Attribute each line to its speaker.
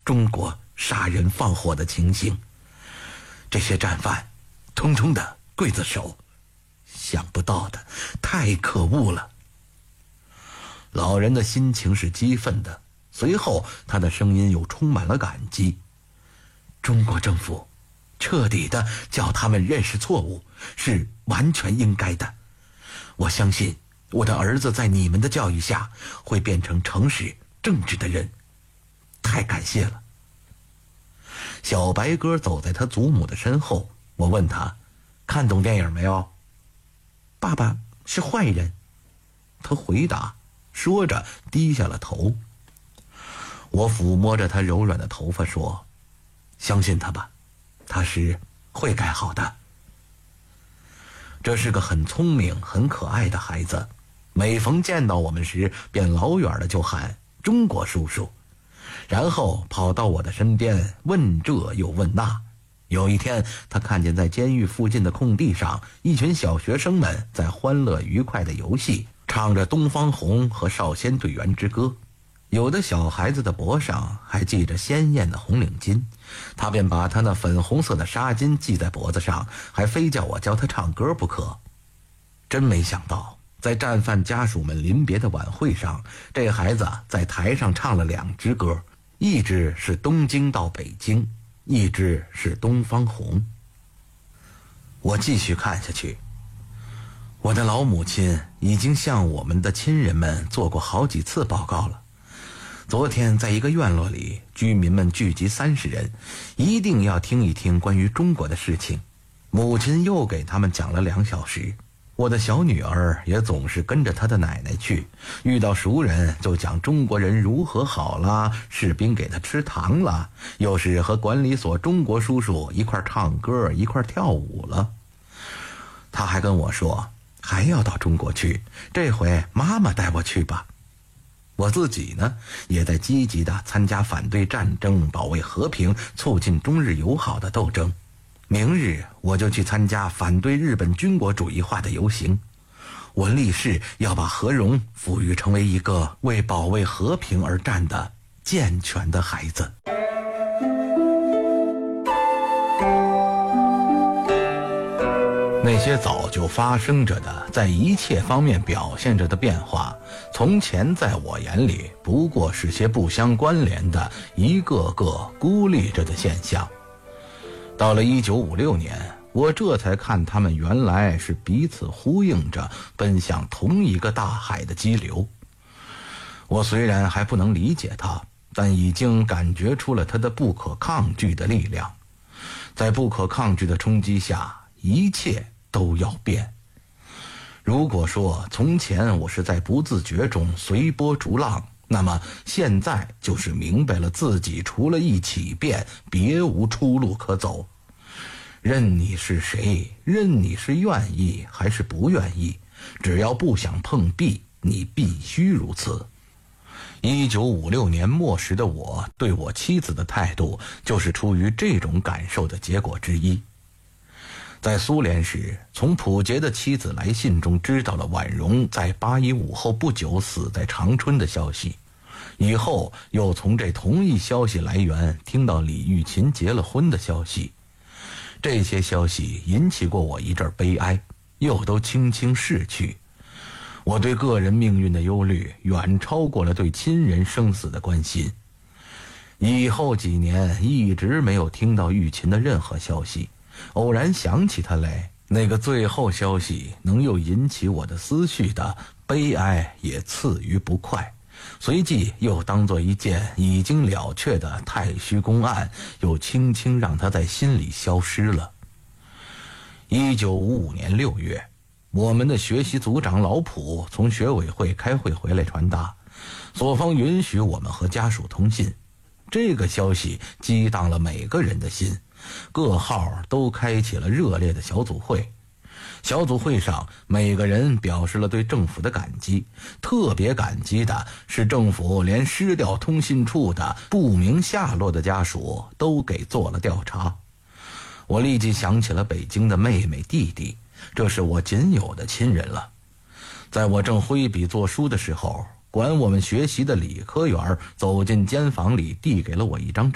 Speaker 1: 中国杀人放火的情形。这些战犯通通的刽子手，想不到的太可恶了。老人的心情是激愤的，随后他的声音又充满了感激。中国政府彻底的叫他们认识错误，是完全应该的。我相信我的儿子在你们的教育下会变成诚实正直的人，太感谢了。小白鸽走在他祖母的身后，我问他看懂电影没有？爸爸是坏人，他回答，说着低下了头。我抚摸着他柔软的头发说，相信他吧，他是会改好的。这是个很聪明很可爱的孩子，每逢见到我们时便老远的就喊中国叔叔，然后跑到我的身边问这又问那。有一天他看见在监狱附近的空地上，一群小学生们在欢乐愉快的游戏，唱着东方红和少先队员之歌，有的小孩子的脖上还系着鲜艳的红领巾，他便把他那粉红色的纱巾系在脖子上，还非叫我教他唱歌不可。真没想到在战犯家属们临别的晚会上，这孩子在台上唱了2支歌，一支是东京到北京，一支是东方红。我继续看下去。我的老母亲已经向我们的亲人们做过好几次报告了。昨天在一个院落里，居民们聚集30人，一定要听一听关于中国的事情。母亲又给他们讲了2小时。我的小女儿也总是跟着她的奶奶去，遇到熟人就讲中国人如何好啦，士兵给她吃糖了，又是和管理所中国叔叔一块唱歌一块跳舞了。她还跟我说还要到中国去，这回妈妈带我去吧。我自己呢，也在积极地参加反对战争、保卫和平、促进中日友好的斗争。明日我就去参加反对日本军国主义化的游行。我立誓要把和荣抚育成为一个为保卫和平而战的健全的孩子。那些早就发生着的，在一切方面表现着的变化，从前在我眼里不过是些不相关联的一个个孤立着的现象。到了1956年，我这才看他们原来是彼此呼应着奔向同一个大海的激流。我虽然还不能理解它，但已经感觉出了它的不可抗拒的力量。在不可抗拒的冲击下，一切都要变。如果说从前我是在不自觉中随波逐浪，那么现在就是明白了自己除了一起变，别无出路可走。任你是谁，任你是愿意还是不愿意，只要不想碰壁，你必须如此。1956年末时的我对我妻子的态度，就是出于这种感受的结果之一。在苏联时，从溥杰的妻子来信中知道了婉容在8·15后不久死在长春的消息，以后又从这同一消息来源听到李玉琴结了婚的消息。这些消息引起过我一阵悲哀，又都轻轻逝去。我对个人命运的忧虑远超过了对亲人生死的关心。以后几年一直没有听到玉琴的任何消息，偶然想起他来，那个最后消息能又引起我的思绪的悲哀也次于不快，随即又当作一件已经了却的太虚公案，又轻轻让他在心里消失了。1955年6月，我们的学习组长老普从学委会开会回来传达，所方允许我们和家属通信。这个消息激荡了每个人的心，各号都开启了热烈的小组会。小组会上，每个人表示了对政府的感激，特别感激的是政府连失掉通信处的不明下落的家属都给做了调查。我立即想起了北京的妹妹弟弟，这是我仅有的亲人了。在我正挥笔作书的时候，管我们学习的理科员走进监房里，递给了我一张